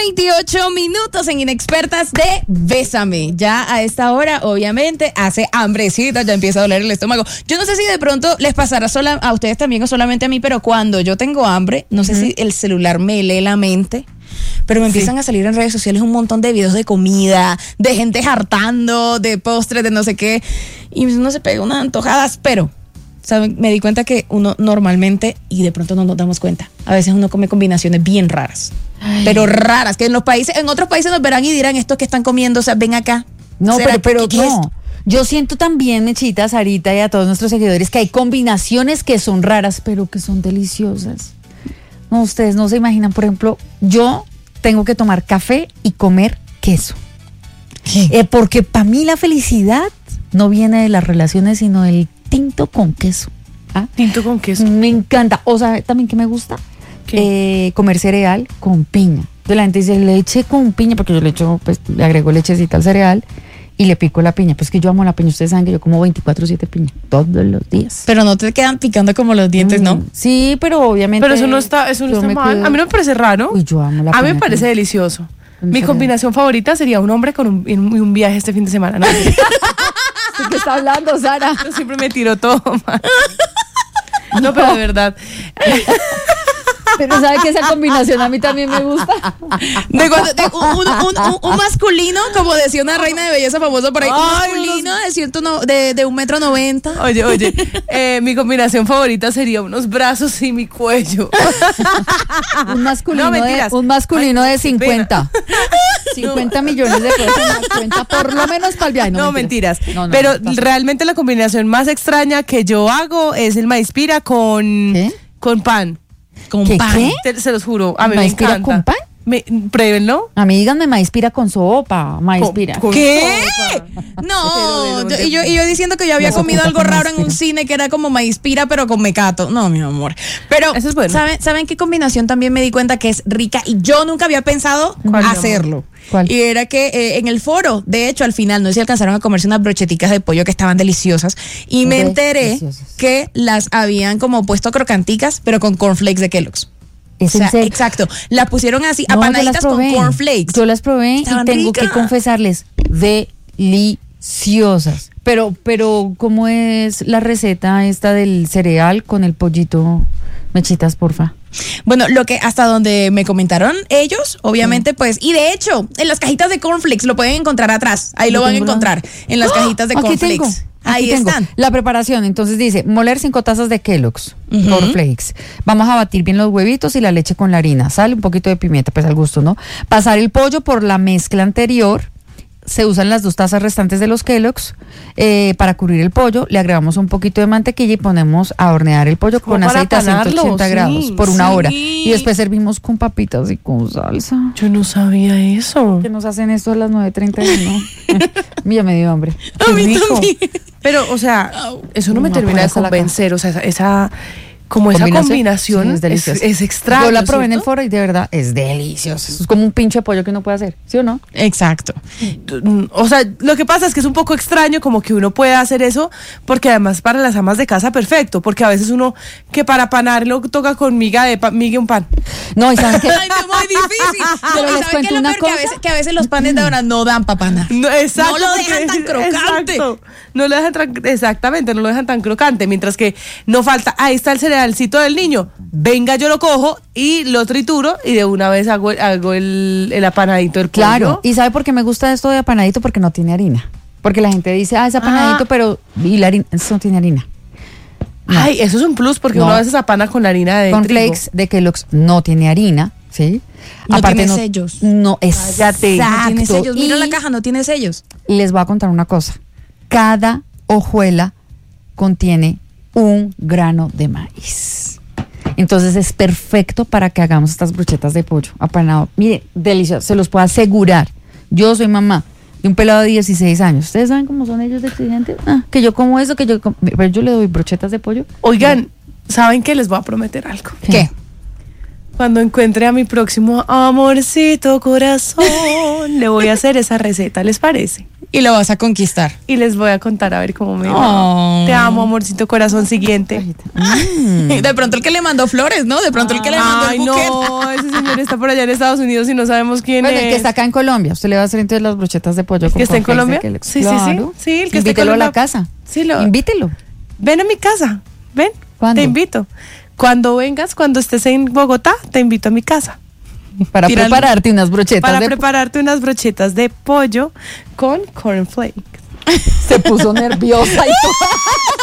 8:28 en Inexpertas de Bésame. Ya a esta hora, obviamente, hace hambrecita, ya empieza a doler el estómago. Yo no sé si de pronto les pasará a ustedes también o solamente a mí, pero cuando yo tengo hambre, no sé si el celular me lee la mente, pero me empiezan a salir en redes sociales un montón de videos de comida, de gente hartando, de postres, de no sé qué, y uno se pega unas antojadas, pero... ¿saben? Me di cuenta que uno normalmente, y de pronto no nos damos cuenta, a veces uno come combinaciones bien raras. Pero raras, que en otros países nos verán y dirán, estos que están comiendo, o sea, ven acá. No, pero no. Yo siento también, Mechita, Sarita y a todos nuestros seguidores, que hay combinaciones que son raras, pero que son deliciosas. No, ustedes no se imaginan. Por ejemplo, yo tengo que tomar café y comer queso. Porque para mí la felicidad no viene de las relaciones, sino del tinto con queso. ¿Ah? Tinto con queso. Me encanta. O sea, también que me gusta comer cereal con piña. Entonces la gente dice leche con piña, porque yo le echo, pues le agrego lechecita al cereal y le pico la piña. Pues que yo amo la piña. Ustedes saben que yo como 24/7 piña todos los días. Pero no te quedan picando como los dientes, ¿no? Sí, pero obviamente. Pero eso no está mal. A mí no me parece raro. Uy, yo amo la piña. A mí me parece delicioso. Mi combinación favorita sería un hombre con un viaje este fin de semana. ¿No? ¿De qué está hablando, Sara? Yo siempre me tiro todo mal. No, pero de verdad. Pero ¿sabe que esa combinación a mí también me gusta? Un masculino, como decía una reina de belleza famosa por ahí, un masculino de 1,90 m. Oye, mi combinación favorita sería unos brazos y mi cuello. Un masculino de 50. 50 millones de pesos en la cuenta, por lo menos para el viaje. No, mentiras. Pero realmente la combinación más extraña que yo hago es el maíz pira con pan. ¿Con pan? Se los juro, a mí me encanta. ¿Con pan? Pruébenlo. A mí díganme maíz pira con sopa, maíz pira. ¿Qué? No, y yo diciendo que yo había comido algo raro en un cine que era como maíz pira pero con mecato. No, mi amor. Pero eso es bueno. ¿saben qué combinación también me di cuenta que es rica y yo nunca había pensado hacerlo? ¿Cuál? Y era que en el foro, de hecho, al final, no sé si alcanzaron a comerse unas brocheticas de pollo que estaban deliciosas. Y me enteré que las habían como puesto crocanticas, pero con cornflakes de Kellogg's. Exacto. Las pusieron así, apanaditas con cornflakes. Yo las probé y tengo que confesarles, deliciosas. Pero, ¿cómo es la receta esta del cereal con el pollito? Mechitas, porfa. Bueno, lo que hasta donde me comentaron ellos, obviamente, pues, y de hecho, en las cajitas de cornflakes lo pueden encontrar atrás. Ahí lo van a encontrar, en las cajitas de cornflakes. Ahí están. La preparación, entonces dice, moler 5 tazas de Kellogg's, cornflakes. Vamos a batir bien los huevitos y la leche con la harina. Sal, un poquito de pimienta, pues al gusto, ¿no? Pasar el pollo por la mezcla anterior. Se usan las 2 tazas restantes de los Kellogg's para cubrir el pollo. Le agregamos un poquito de mantequilla y ponemos a hornear el pollo con aceite a 180 grados por 1 hora. Y después servimos con papitas y con salsa. Yo no sabía eso. Que nos hacen esto a las 9:31. Ya me dio hambre. A mí también. Pero, o sea, eso no me termina de convencer. O sea, esa combinación sí, es extraña. Yo la probé en el foro y de verdad es delicioso. Es como un pinche pollo que uno puede hacer, ¿sí o no? Exacto. O sea, lo que pasa es que es un poco extraño como que uno pueda hacer eso, porque además para las amas de casa perfecto, porque a veces uno que para panarlo toca con miga y un pan. No, y saben que ay, no, muy difícil. Pero les cuento una cosa, que a veces los panes de ahora no dan para panar. No, exacto, no lo dejan tan crocante. Exacto. No lo dejan exactamente, no lo dejan tan crocante, mientras que no falta, ahí está el cerealcito del niño, venga, yo lo cojo y lo trituro y de una vez hago el apanadito del pollo. Claro, y ¿sabe por qué me gusta esto de apanadito? Porque no tiene harina. Porque la gente dice, es apanadito, pero y la harina, eso no tiene harina. No. Ay, eso es un plus porque uno a veces apana con la harina de cornflakes de Kellogg's no tiene harina, ¿sí? No aparte tiene sellos. No, exacto. No tiene sellos. Mira la caja, no tiene sellos. Les voy a contar una cosa. Cada hojuela contiene 1 grano de maíz. Entonces es perfecto para que hagamos estas brochetas de pollo apanado. Mire, delicioso, se los puedo asegurar. Yo soy mamá de un pelado de 16 años. ¿Ustedes saben cómo son ellos de exigentes? Que yo como eso, pero yo le doy brochetas de pollo. Oigan, ¿saben qué? Les voy a prometer algo. ¿Qué? Cuando encuentre a mi próximo amorcito corazón, le voy a hacer esa receta, ¿les parece? y lo vas a conquistar. Y les voy a contar a ver cómo me va. Oh. Te amo, amorcito corazón siguiente. De pronto el que le mandó flores, ¿no? De pronto el que le mandó Ay, el buquet. no, ese señor está por allá en Estados Unidos y no sabemos quién Bueno, es. el que está acá en Colombia, usted le va a hacer entonces las brochetas de pollo con que está en cornflakes de Colombia. Kellogg's. Sí, Claro. sí. Sí, el que está en Invítelo a la Colombia. casa. Sí, Invítelo. Ven a mi casa. Ven. ¿Cuándo? Te invito. Cuando vengas, cuando estés en Bogotá, te invito a mi casa. Para Tírale. prepararte unas brochetas Para de prepararte unas brochetas de pollo con cornflakes. Se puso nerviosa y todo.